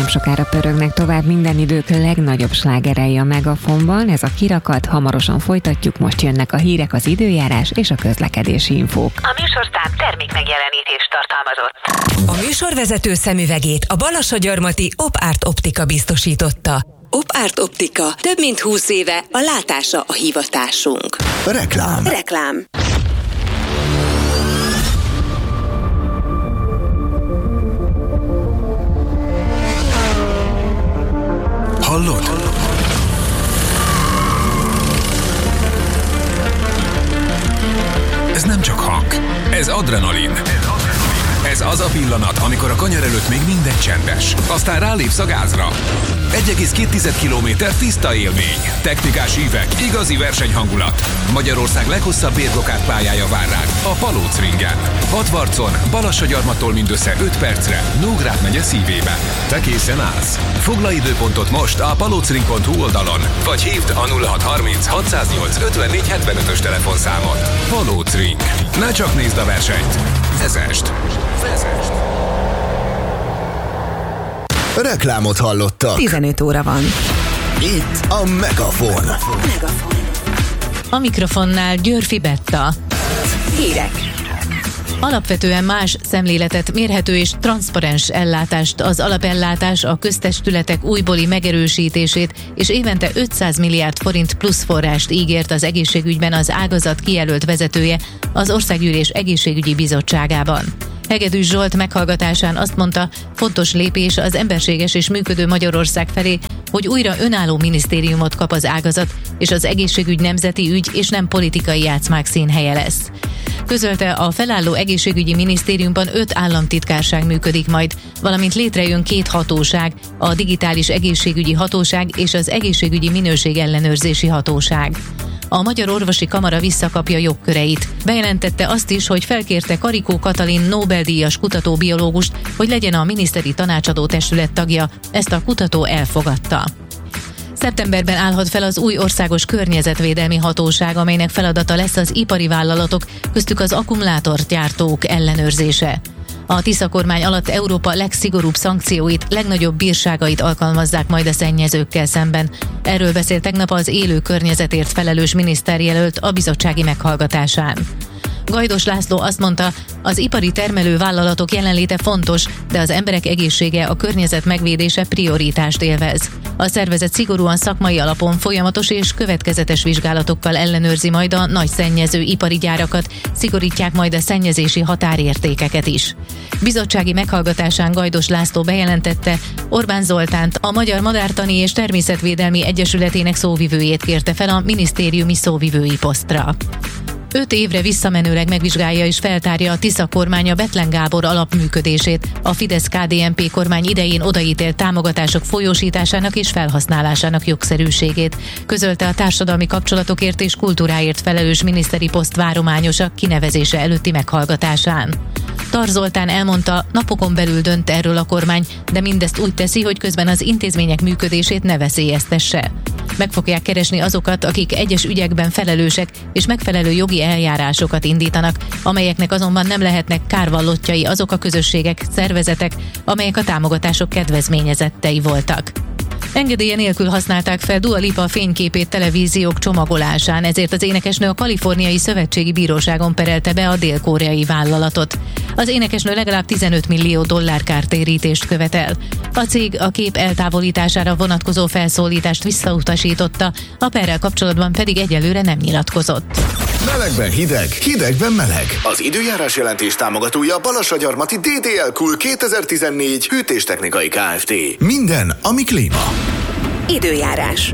nem sokára pörögnek tovább minden idők legnagyobb slágerei a Megafonban. Ez a Kirakat, hamarosan folytatjuk, most jönnek a hírek, az időjárás és a közlekedési infók. A műsorszám termék megjelenítést tartalmazott. A műsorvezető szemüvegét a balassagyarmati Op-Art Optika biztosította. Op-Art Optika. Több mint 20 éve a látása a hivatásunk. Reklám. Hallod? Ez nem csak hang, ez adrenalin. Ez az a pillanat, amikor a kanyar előtt még minden csendes. Aztán rálépsz a gázra. 1,2 km tiszta élmény. Technikás ívek, igazi versenyhangulat. Magyarország leghosszabb bérblokkád pályája vár rád, a Palóc Ringen. Hatvarcon, Balassagyarmattól mindössze 5 percre, Nógrád megye szívébe. Te készen állsz? Foglalj időpontot most a palocring.hu oldalon, vagy hívd a 0630 608 54 75-ös telefonszámot. Palóc Ring. Ne csak nézd a versenyt, vezesd! Reklámot hallottak. 15 óra van. Itt a Megafon. A mikrofonnál Györfi Betta. Hírek. Alapvetően más szemléletet, mérhető és transzparens ellátást, az alapellátás, a köztestületek újbóli megerősítését és évente 500 milliárd forint plusz forrást ígért az egészségügyben az ágazat kijelölt vezetője az Országgyűlés Egészségügyi Bizottságában. Hegedűs Zsolt meghallgatásán azt mondta, fontos lépés az emberséges és működő Magyarország felé, hogy újra önálló minisztériumot kap az ágazat, és az egészségügy nemzeti ügy és nem politikai játszmák színhelye lesz. Közölte, a felálló egészségügyi minisztériumban 5 államtitkárság működik majd, valamint létrejön 2 hatóság, a digitális egészségügyi hatóság és az egészségügyi minőségellenőrzési hatóság. A Magyar Orvosi Kamara visszakapja jogköreit. Bejelentette azt is, hogy felkérte Karikó Katalin Nobel-díjas kutatóbiológust, hogy legyen a miniszteri tanácsadó testület tagja. Ezt a kutató elfogadta. Szeptemberben állhat fel az új országos környezetvédelmi hatóság, amelynek feladata lesz az ipari vállalatok, köztük az akkumulátorgyártók ellenőrzése. A Tisza kormány alatt Európa legszigorúbb szankcióit, legnagyobb bírságait alkalmazzák majd a szennyezőkkel szemben. Erről beszélt tegnap az élő környezetért felelős miniszterjelölt a bizottsági meghallgatásán. Gajdos László azt mondta, az ipari termelő vállalatok jelenléte fontos, de az emberek egészsége, a környezet megvédése prioritást élvez. A szervezet szigorúan szakmai alapon folyamatos és következetes vizsgálatokkal ellenőrzi majd a nagy szennyező ipari gyárakat, szigorítják majd a szennyezési határértékeket is. Bizottsági meghallgatásán Gajdos László bejelentette, Orbán Zoltánt, a Magyar Madártani és Természetvédelmi Egyesületének szóvivőjét kérte fel a minisztériumi szóvivői posztra. 5 évre visszamenőleg megvizsgálja és feltárja a Tisza kormánya Bethlen Gábor alapműködését, a Fidesz-KDNP kormány idején odaítélt támogatások folyósításának és felhasználásának jogszerűségét, közölte a társadalmi kapcsolatokért és kultúráért felelős miniszteri poszt várományosa kinevezése előtti meghallgatásán. Tar Zoltán elmondta, napokon belül dönt erről a kormány, de mindezt úgy teszi, hogy közben az intézmények működését ne veszélyeztesse. Meg fogják keresni azokat, akik egyes ügyekben felelősek és megfelelő jogi eljárásokat indítanak, amelyeknek azonban nem lehetnek kárvallottjai azok a közösségek, szervezetek, amelyek a támogatások kedvezményezettei voltak. Engedélye nélkül használták fel Dua Lipa fényképét televíziók csomagolásán, ezért az énekesnő a Kaliforniai Szövetségi Bíróságon perelte be a dél-koreai vállalatot. Az énekesnő legalább $15 millió kártérítést követel. A cég a kép eltávolítására vonatkozó felszólítást visszautasította, a perrel kapcsolatban pedig egyelőre nem nyilatkozott. Melegben hideg, hidegben meleg. Az időjárás jelentés támogatója Balassagyarmati DDL Cool 2014 hűtéstechnikai Kft. Minden, ami klíma. Időjárás.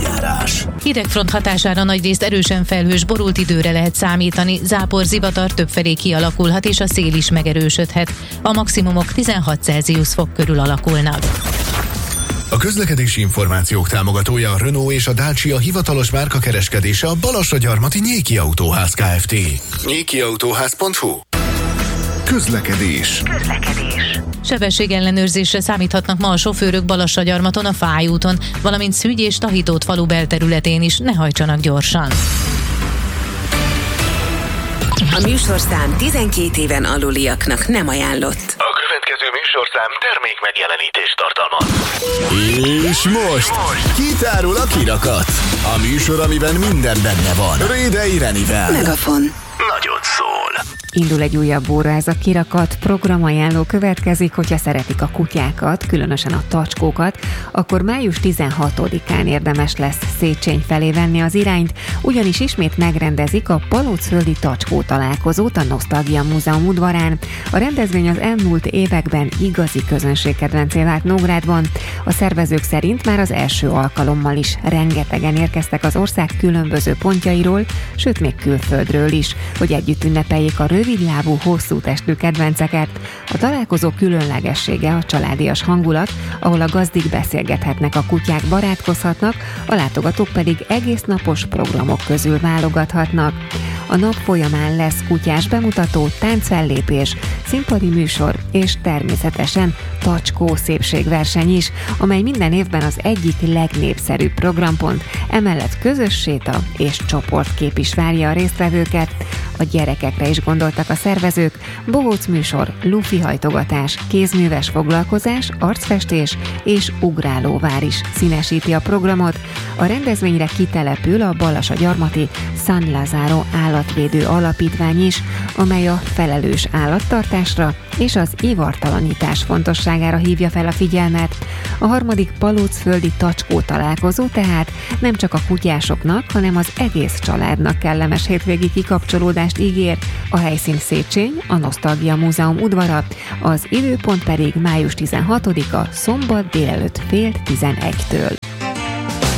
Hidegfront hatására nagyrészt erősen felhős, borult időre lehet számítani, zápor, zivatar többfelé kialakulhat és a szél is megerősödhet. A maximumok 16 Celsius fok körül alakulnak. A közlekedési információk támogatója a Renault és a Dacia hivatalos márkakereskedése a Balassagyarmati Nyéki Autóház Kft. nyékiautóház.hu. Közlekedés. Sebességellenőrzésre számíthatnak ma a sofőrök Balassagyarmaton, a Fáy úton, valamint Szügy és Tahitót falu belterületén is, ne hajtsanak gyorsan. A műsorszám 12 éven aluliaknak nem ajánlott. A következő műsorszám termék megjelenítés tartalmaz. És most kitárul a kirakat. A műsor, amiben minden benne van. Rédei Renivel. Megafon. Nagyot szól. Indul egy újabb óra, ez a kirakat programajánló következik, hogyha szeretik a kutyákat, különösen a tacskókat, akkor május 16-án érdemes lesz Széchenyi felé venni az irányt, ugyanis ismét megrendezik a Palócföldi Tacskó találkozót a Nosztalgia Múzeum udvarán. A rendezvény az elmúlt években igazi közönségkedvencé vált Nógrádban. A szervezők szerint már az első alkalommal is rengetegen érkeztek az ország különböző pontjairól, sőt még külföldről is, hogy együtt ünnepeljék a rövidlábú, hosszú testű kedvenceket. A találkozó különlegessége a családias hangulat, ahol a gazdik beszélgethetnek, a kutyák barátkozhatnak, a látogatók pedig egész napos programok közül válogathatnak. A nap folyamán lesz kutyás bemutató, táncfellépés, színpadi műsor és természetesen tacskó szépségverseny is, amely minden évben az egyik legnépszerűbb programpont, emellett közös séta és csoportkép is várja a résztvevőket. A gyerekekre is gondoltak a szervezők, bohóc műsor, lufihajtogatás, kézműves foglalkozás, arcfestés és ugrálóvár is színesíti a programot. A rendezvényre kitelepül a Balassagyarmati San Lázaro állatvédő alapítvány is, amely a felelős állattartásra és az ivartalanítás fontosságára hívja fel a figyelmet. A harmadik Palócföldi Tacskó találkozó tehát nem csak a kutyásoknak, hanem az egész családnak kellemes hétvégi kikapcsolódást ígér. A helyszín Széchenyi, a Nosztalgia Múzeum udvara, az időpont pedig május 16-a szombat délelőtt 10:30-től.